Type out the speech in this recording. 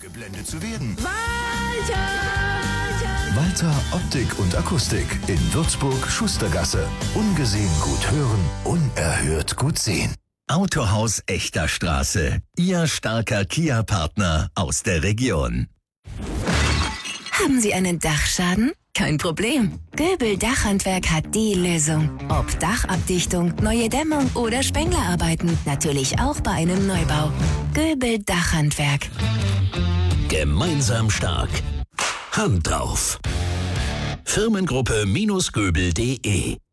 geblendet zu werden. Walter! Walter Optik und Akustik in Würzburg Schustergasse. Ungesehen gut hören, unerhört gut sehen. Autohaus Echter Straße. Ihr starker Kia-Partner aus der Region. Haben Sie einen Dachschaden? Kein Problem. Göbel Dachhandwerk hat die Lösung. Ob Dachabdichtung, neue Dämmung oder Spenglerarbeiten. Natürlich auch bei einem Neubau. Göbel Dachhandwerk. Gemeinsam stark. Hand drauf. Firmengruppe-göbel.de